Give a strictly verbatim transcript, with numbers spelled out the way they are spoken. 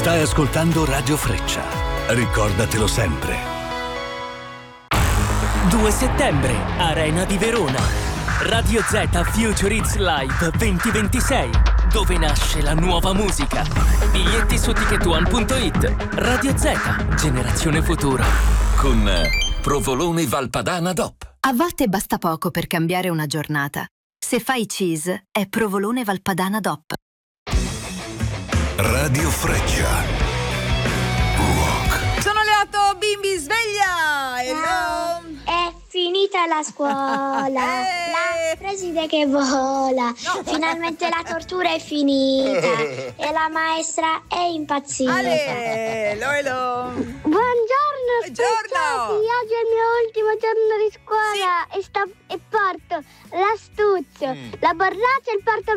Stai ascoltando Radio Freccia. Ricordatelo sempre. due settembre, Arena di Verona. Radio Z Future Hits Live duemilaventisei, dove nasce la nuova musica. Biglietti su ticket one punto it. Radio Z, generazione futura. Con Provolone Valpadana D O P. A volte basta poco per cambiare una giornata. Se fai cheese, è Provolone Valpadana D O P. Radio Freccia. Sono le otto, bimbi, sveglia! Hello! È finita la scuola, Eh. la preside che vola, No. finalmente la tortura è finita e la maestra è impazzita. Ale, hello, hello! Buongiorno, Buongiorno. spazzati, oggi è il mio ultimo giorno di scuola e, sta, e porto l'astuccio, la borraccia e il porto